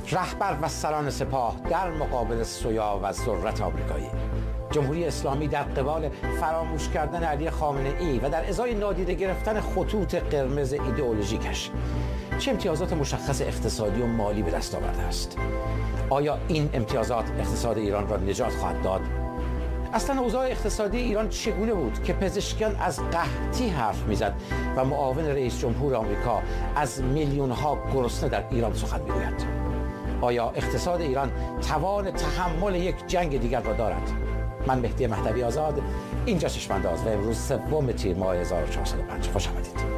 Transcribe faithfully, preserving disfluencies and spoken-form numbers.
رهبر و سران سپاه در مقابل سویا و ذرت آمریکایی. جمهوری اسلامی در قبال فراموش کردن علی خامنه ای و در ازای نادیده گرفتن خطوط قرمز ایدئولوژیکش چه امتیازات مشخص اقتصادی و مالی به دست آورده است؟ آیا این امتیازات اقتصاد ایران را نجات خواهد داد؟ اصلا اوضاع اقتصادی ایران چگونه بود که پزشکیان از قحطی حرف میزد و معاون رئیس جمهور آمریکا از میلیون ها گرسنه در ایران سخن میگوید؟ آیا اقتصاد ایران توان تحمل یک جنگ دیگر را دارد؟ من مهدی مهدوی آزاد، اینجا چشم‌انداز و امروز سوم تیر ماه هزار و چهارصد و پنج. خوش آمدید.